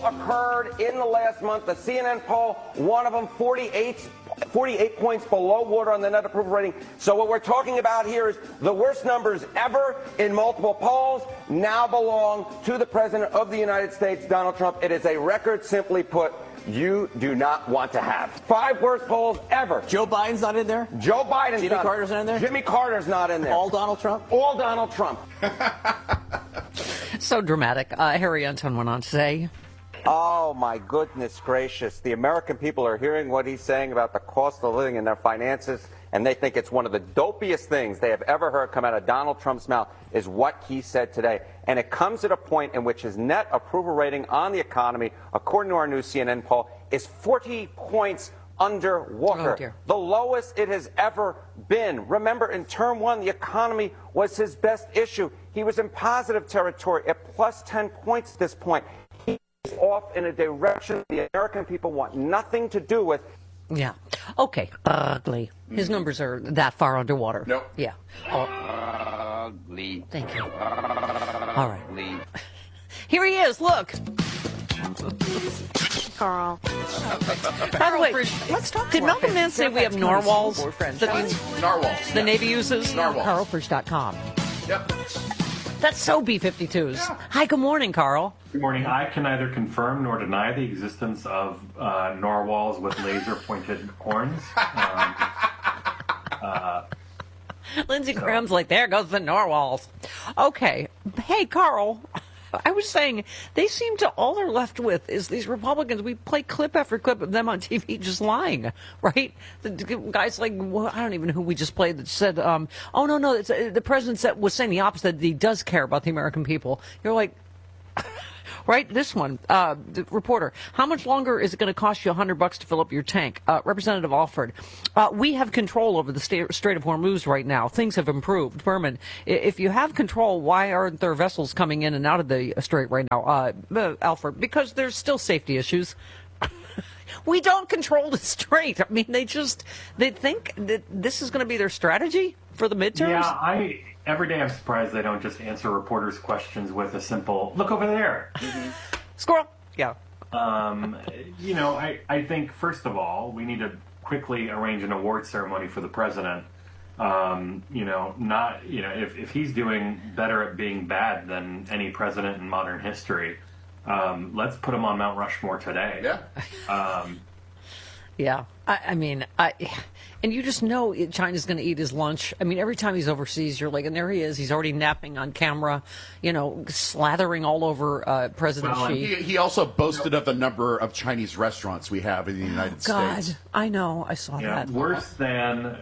occurred in the last month. The CNN poll, one of them, 48 points below water on the net approval rating. So what we're talking about here is the worst numbers ever in multiple polls now belong to the President of the United States, Donald Trump. It is a record, simply put, you do not want to have. 5 worst polls ever. Joe Biden's not in there? Joe Biden's Jimmy Carter's not in there? Jimmy Carter's not in there. All Donald Trump? All Donald Trump. So dramatic. Harry Anton went on to say, oh, my goodness gracious. The American people are hearing what he's saying about the cost of living and their finances, and they think it's one of the dopiest things they have ever heard come out of Donald Trump's mouth is what he said today. And it comes at a point in which his net approval rating on the economy, according to our new CNN poll, is 40 points underwater. Oh, dear. The lowest it has ever been. Remember, in term 1, the economy was his best issue. He was in positive territory at plus 10 points at this point. He is off in a direction the American people want nothing to do with. yeah. Okay. Ugly. His numbers are that far underwater. Nope. Yeah. Ugly. Thank you. All right. Ugly. Here he is. Look. Carl. By the way, Let's talk did more. Malcolm Nance say we have narwhals Narwhals. the Navy uses? Narwhals. CarlFrisch.com. Yep. That's so B-52s. Hi, good morning, Carl. Good morning. I can neither confirm nor deny the existence of narwhals with laser-pointed horns. Lindsey Graham's like, there goes the narwhals. Okay. Hey, Carl. I was saying, they seem to, all they're left with is these Republicans. We play clip after clip of them on TV just lying, right? The guys like, well, I don't even know who we just played that said, oh, no, it's, the president was saying the opposite, that he does care about the American people. You're like, right? This one, the reporter, how much longer is it going to cost you $100 to fill up your tank? Representative Alford, we have control over the Strait of Hormuz right now. Things have improved. Berman, if you have control, why aren't there vessels coming in and out of the strait right now? Alford, because there's still safety issues. We don't control the strait. I mean, they think that this is going to be their strategy for the midterms? Yeah, every day I'm surprised they don't just answer reporters' questions with a simple, look over there. Squirrel. Yeah. I think, first of all, we need to quickly arrange an award ceremony for the president. If he's doing better at being bad than any president in modern history, let's put him on Mount Rushmore today. Yeah. Yeah. And you just know China's going to eat his lunch. I mean, every time he's overseas, you're like, and there he is. He's already napping on camera, slathering all over President Xi. He also boasted of the number of Chinese restaurants we have in the United States. God, I know. I saw that. Worse than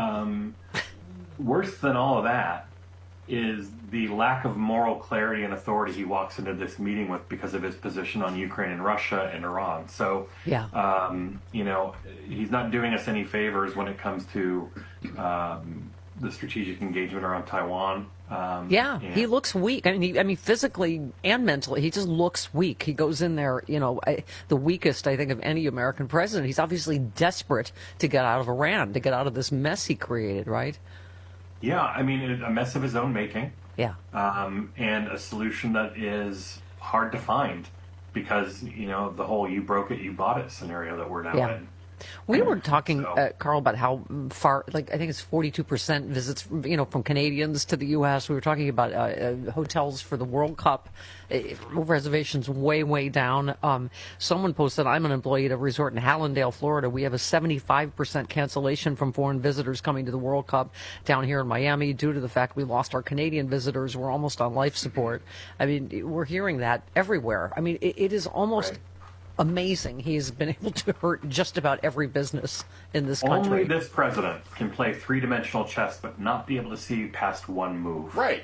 all of that is the lack of moral clarity and authority he walks into this meeting with because of his position on Ukraine and Russia and Iran. So, yeah. He's not doing us any favors when it comes to the strategic engagement around Taiwan. He looks weak. I mean, physically and mentally, he just looks weak. He goes in there, the weakest, I think, of any American president. He's obviously desperate to get out of Iran, to get out of this mess he created, right? Yeah, I mean, a mess of his own making. Yeah. And a solution that is hard to find because, the whole you broke it, you bought it scenario that we're now in. We were talking, Carl, about how far, I think it's 42% visits, from Canadians to the U.S. We were talking about hotels for the World Cup, reservations way, way down. Someone posted, I'm an employee at a resort in Hallandale, Florida. We have a 75% cancellation from foreign visitors coming to the World Cup down here in Miami due to the fact we lost our Canadian visitors. We're almost on life support. I mean, we're hearing that everywhere. I mean, it is almost... Right. Amazing. He's been able to hurt just about every business in this country. Only this president can play three-dimensional chess but not be able to see past one move. Right.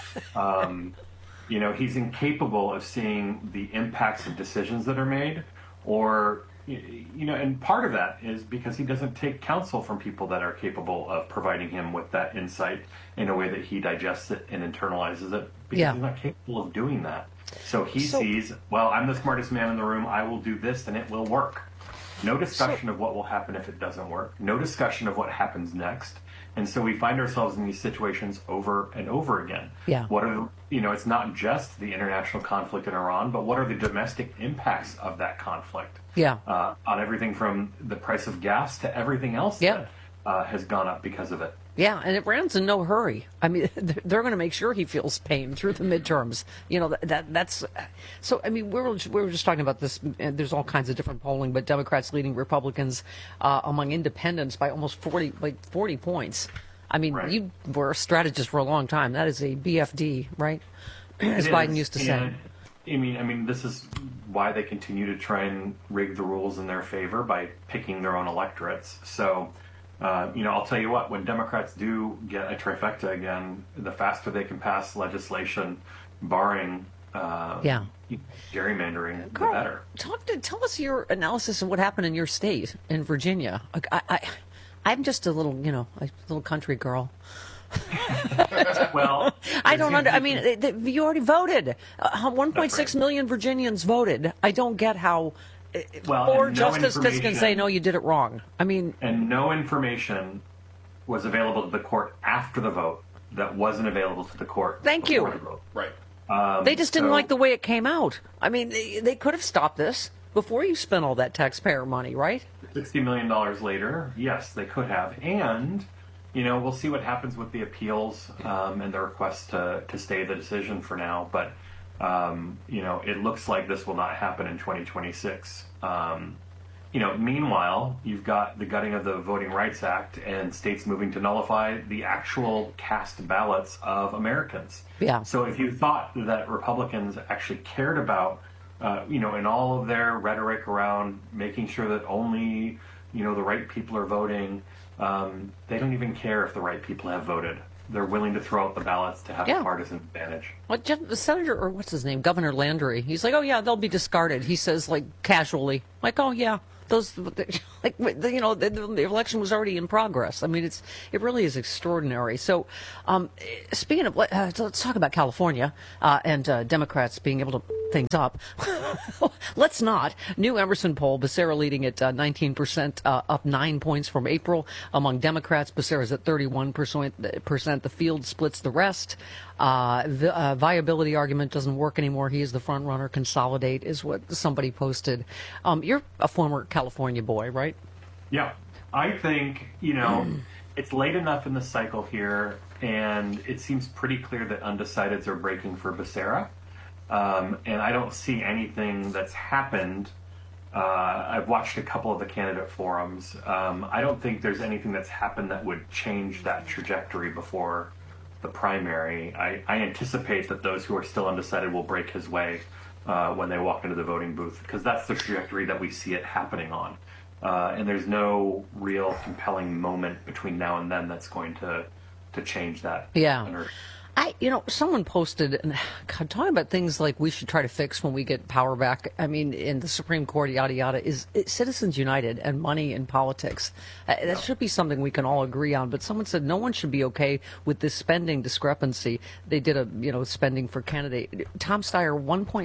He's incapable of seeing the impacts of decisions that are made or, and part of that is because he doesn't take counsel from people that are capable of providing him with that insight in a way that he digests it and internalizes it because he's not capable of doing that. So he sees, well, I'm the smartest man in the room. I will do this and it will work. No discussion of what will happen if it doesn't work. No discussion of what happens next. And so we find ourselves in these situations over and over again. Yeah. What are, it's not just the international conflict in Iran, but what are the domestic impacts of that conflict? Yeah. On everything from the price of gas to everything else Yeah. that has gone up because of it. Yeah, and Iran's in no hurry. I mean, they're going to make sure he feels pain through the midterms. That's so. I mean, we were just talking about this. And there's all kinds of different polling, but Democrats leading Republicans among independents by almost 40 points. I mean, Right. you were a strategist for a long time. That is a BFD, right? As It Biden is. used to say. And, I mean, this is why they continue to try and rig the rules in their favor by picking their own electorates. So, I'll tell you what, when Democrats do get a trifecta again, the faster they can pass legislation barring gerrymandering, the Carl, better. tell us your analysis of what happened in your state in Virginia. I'm just a little country girl. Well, I don't I mean, you already voted. 1.6 million Virginians voted. I don't get how. Well, Or and no Justice Fisk can say, information- no, you did it wrong. I mean, And no information was available to the court after the vote that wasn't available to the court Thank you. before the vote. Right. they just didn't so- like the way it came out. I mean, they could have stopped this before you spent all that taxpayer money, right? $60 million later, yes, they could have. And, we'll see what happens with the appeals and the request to stay the decision for now. But, it looks like this will not happen in 2026. Meanwhile, you've got the gutting of the Voting Rights Act and states moving to nullify the actual cast ballots of Americans. Yeah. So if you thought that Republicans actually cared about, in all of their rhetoric around making sure that only, the right people are voting, they don't even care if the right people have voted. They're willing to throw out the ballots to have Yeah. a partisan advantage. Well, the senator, or what's his name, Governor Landry, he's like, oh, yeah, they'll be discarded. He says, like, casually, like, oh, yeah. Those, like, the election was already in progress. I mean, it really is extraordinary. So, speaking of, let's talk about California and Democrats being able to things up. Let's not. New Emerson poll, Becerra leading at 19%, up 9 points from April. Among Democrats, Becerra's at 31%. The field splits the rest. The viability argument doesn't work anymore. He is the front runner. Consolidate is what somebody posted. You're a former California boy, right? Yeah. I think, it's late enough in the cycle here, and it seems pretty clear that undecideds are breaking for Becerra. And I don't see anything that's happened. I've watched a couple of the candidate forums. I don't think there's anything that's happened that would change that trajectory before the primary. I anticipate that those who are still undecided will break his way when they walk into the voting booth, because that's the trajectory that we see it happening on. And there's no real compelling moment between now and then that's going to change that. Yeah. Someone posted, and God, talking about things like we should try to fix when we get power back. I mean, in the Supreme Court, yada, yada, is Citizens United and money in politics. That should be something we can all agree on. But someone said no one should be okay with this spending discrepancy. They did a, spending for candidate. Tom Steyer,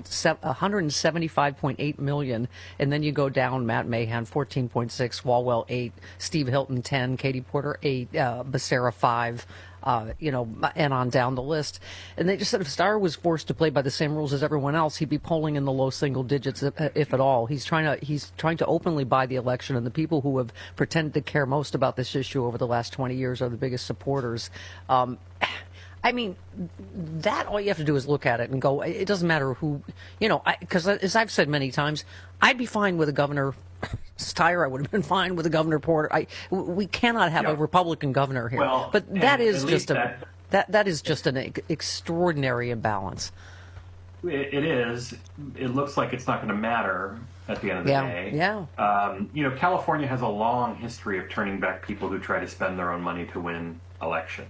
175.8 million. And then you go down, Matt Mahan, 14.6, Walwell, 8, Steve Hilton, 10, Katie Porter, 8, Becerra, 5. And on down the list. And they just said if Steyer was forced to play by the same rules as everyone else, he'd be polling in the low single digits, if at all. He's trying to openly buy the election, and the people who have pretended to care most about this issue over the last 20 years are the biggest supporters. I mean, that all you have to do is look at it and go, it doesn't matter who, because as I've said many times, I'd be fine with a Governor Steyer. I would have been fine with a Governor Porter. We cannot have a Republican governor here. Well, but that is just that is just an extraordinary imbalance. It is. It looks like it's not going to matter at the end of the day. Yeah. California has a long history of turning back people who try to spend their own money to win election.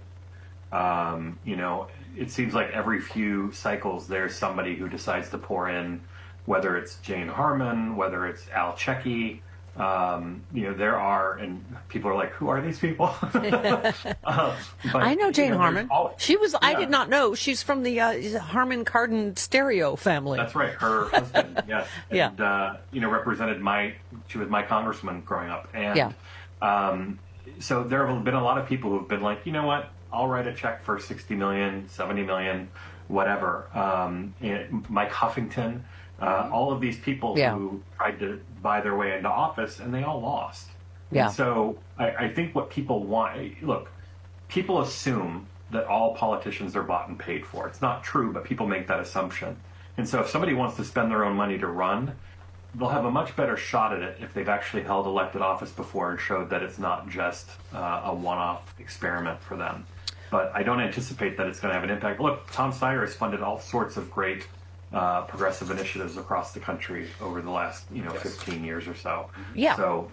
It seems like every few cycles there's somebody who decides to pour in, whether it's Jane Harman, whether it's Al Checkey. There are, and people are like, who are these people? But, I know Jane Harman. She was. I Yeah. did not know she's from the Harman Kardon stereo family. That's right. Her husband, yes. Yeah. And, she was my congressman growing up. And, so there have been a lot of people who've been like, you know what, I'll write a check for 60 million, 70 million, whatever. Mike Huffington, all of these people who tried to buy their way into office, and they all lost. Yeah. And so I think what people want, look, people assume that all politicians are bought and paid for. It's not true, but people make that assumption. And so if somebody wants to spend their own money to run, they'll have a much better shot at it if they've actually held elected office before and showed that it's not just a one-off experiment for them. But I don't anticipate that it's going to have an impact. Look, Tom Steyer has funded all sorts of great progressive initiatives across the country over the last 15 years or so. Yeah. So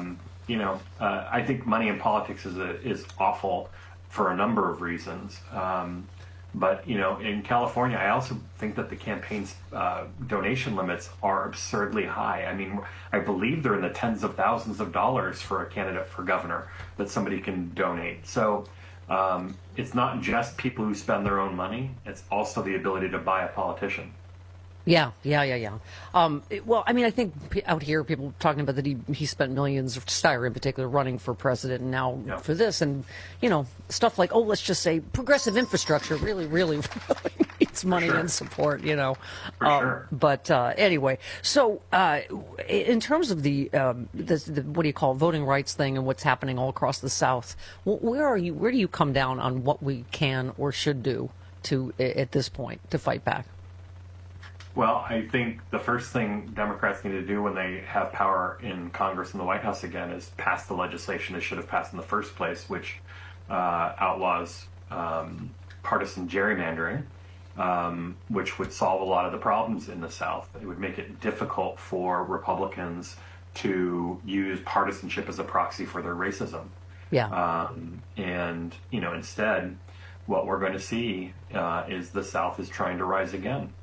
I think money in politics is awful for a number of reasons. But in California, I also think that the campaign's donation limits are absurdly high. I mean, I believe they're in the tens of thousands of dollars for a candidate for governor that somebody can donate. So it's not just people who spend their own money; it's also the ability to buy a politician. Yeah. Well, I mean, I think out here people talking about that he spent millions, Steyer in particular, running for president, and now for this, and stuff like, let's just say progressive infrastructure really needs money and support, For sure. But anyway, so in terms of the what do you call it, voting rights thing and what's happening all across the South, where do you come down on what we can or should do at this point to fight back? Well, I think the first thing Democrats need to do when they have power in Congress and the White House again is pass the legislation they should have passed in the first place, which outlaws partisan gerrymandering, which would solve a lot of the problems in the South. It would make it difficult for Republicans to use partisanship as a proxy for their racism. Yeah. And, instead, what we're going to see is the South is trying to rise again.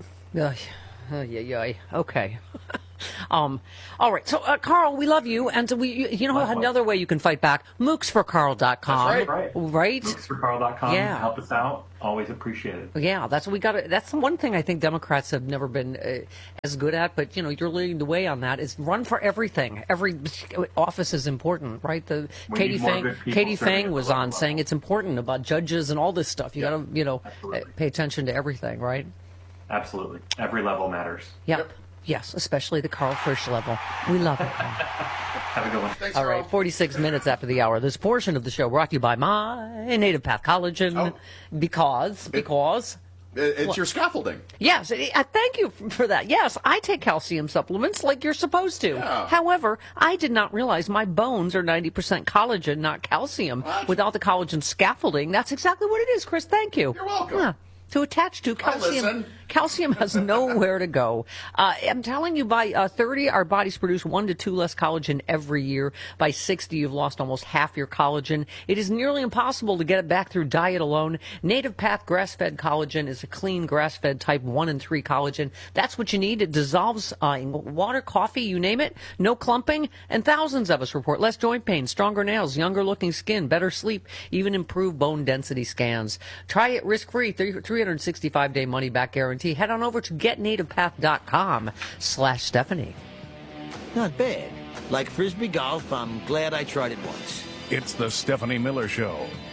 Okay. All right. So, Carl, we love you, and another way you can fight back: mooksforcarl.com. That's right. Right. Mooksforcarl.com. Yeah. Help us out. Always appreciated. Yeah, that's what we got. That's one thing I think Democrats have never been as good at. But you're leading the way on that. Is run for everything. Every office is important, right? Katie Fang was on saying it's important about judges and all this stuff. You got to pay attention to everything, right? Absolutely. Every level matters. Yep. Yes, especially the Carl Frisch level. We love it. Have a good one. Thanks, All right, 46 minutes after the hour. This portion of the show brought to you by my Native Path Collagen. Because it's your scaffolding. Yes, thank you for that. Yes, I take calcium supplements like you're supposed to. Yeah. However, I did not realize my bones are 90% collagen, not calcium. What? Without the collagen scaffolding, that's exactly what it is, Chris. Thank you. You're welcome. Yeah. To attach to calcium has nowhere to go. I'm telling you, by 30, our bodies produce 1 to 2 less collagen every year. By 60, you've lost almost half your collagen. It is nearly impossible to get it back through diet alone. Native Path grass-fed collagen is a clean grass-fed type 1 and 3 collagen. That's what you need. It dissolves in water, coffee, you name it. No clumping. And thousands of us report less joint pain, stronger nails, younger-looking skin, better sleep, even improved bone density scans. Try it risk-free. 365-day money-back guarantee. Head on over to getnativepath.com/Stephanie. Not bad. Like Frisbee golf, I'm glad I tried it once. It's the Stephanie Miller Show.